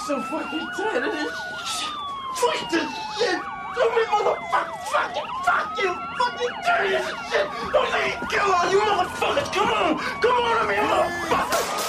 so fucking tired of this shit. Fuck this shit. So many motherfucking, fuck you, fucking dirty as shit. Don't let me kill us.